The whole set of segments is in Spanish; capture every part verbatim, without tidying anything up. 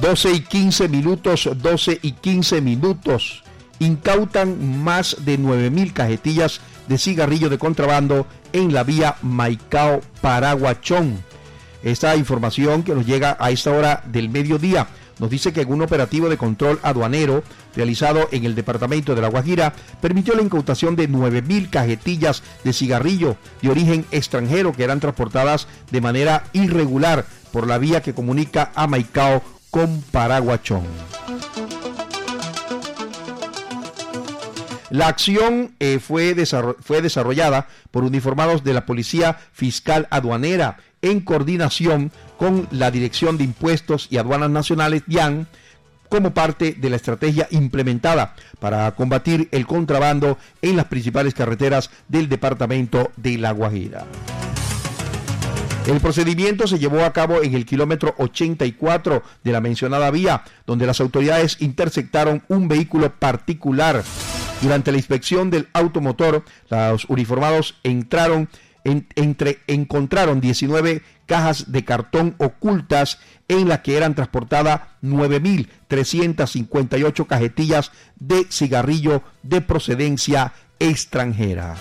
doce y quince minutos, doce y quince minutos. Incautan más de nueve mil cajetillas de cigarrillo de contrabando en la vía Maicao-Paraguachón. Esta información que nos llega a esta hora del mediodía nos dice que en un operativo de control aduanero realizado en el departamento de La Guajira permitió la incautación de nueve mil cajetillas de cigarrillo de origen extranjero que eran transportadas de manera irregular por la vía que comunica a Maicao con Paraguachón. La acción eh, fue, desarroll- fue desarrollada por uniformados de la Policía Fiscal Aduanera en coordinación con la Dirección de Impuestos y Aduanas Nacionales, D I A N, como parte de la estrategia implementada para combatir el contrabando en las principales carreteras del departamento de La Guajira. El procedimiento se llevó a cabo en el kilómetro ochenta y cuatro de la mencionada vía, donde las autoridades interceptaron un vehículo particular. Durante la inspección del automotor, los uniformados entraron en, entre, encontraron diecinueve cajas de cartón ocultas en las que eran transportadas nueve mil trescientas cincuenta y ocho cajetillas de cigarrillo de procedencia extranjera.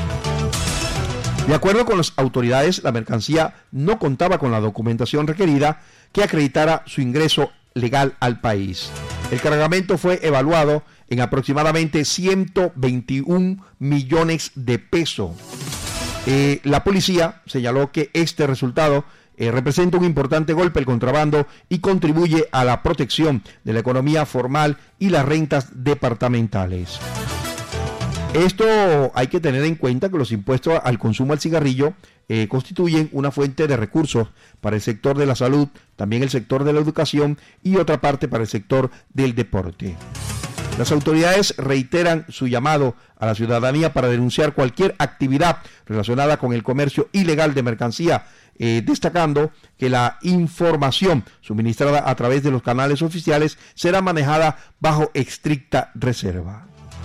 De acuerdo con las autoridades, la mercancía no contaba con la documentación requerida que acreditara su ingreso legal al país. El cargamento fue evaluado en aproximadamente ciento veintiún millones de pesos. Eh, la policía señaló que este resultado eh, representa un importante golpe al contrabando y contribuye a la protección de la economía formal y las rentas departamentales. Esto hay que tener en cuenta que los impuestos al consumo al cigarrillo eh, constituyen una fuente de recursos para el sector de la salud, también el sector de la educación y otra parte para el sector del deporte. Las autoridades reiteran su llamado a la ciudadanía para denunciar cualquier actividad relacionada con el comercio ilegal de mercancía, eh, destacando que la información suministrada a través de los canales oficiales será manejada bajo estricta reserva.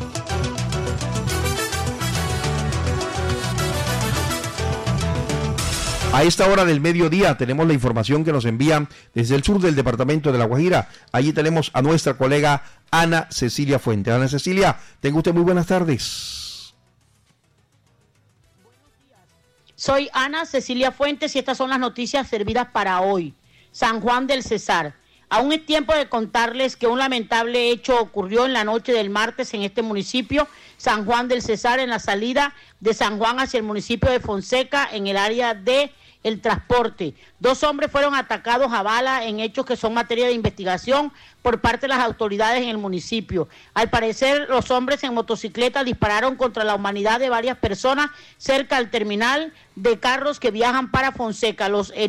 A esta hora del mediodía tenemos la información que nos envían desde el sur del departamento de La Guajira. Allí tenemos a nuestra colega Ana Cecilia Fuente. Ana Cecilia, tenga usted muy buenas tardes. Soy Ana Cecilia Fuentes y estas son las noticias servidas para hoy. San Juan del Cesar. Aún es tiempo de contarles que un lamentable hecho ocurrió en la noche del martes en este municipio, San Juan del Cesar, en la salida de San Juan hacia el municipio de Fonseca, en el área de el transporte. Dos hombres fueron atacados a bala en hechos que son materia de investigación por parte de las autoridades en el municipio. Al parecer, los hombres en motocicleta dispararon contra la humanidad de varias personas cerca al terminal de carros que viajan para Fonseca. Los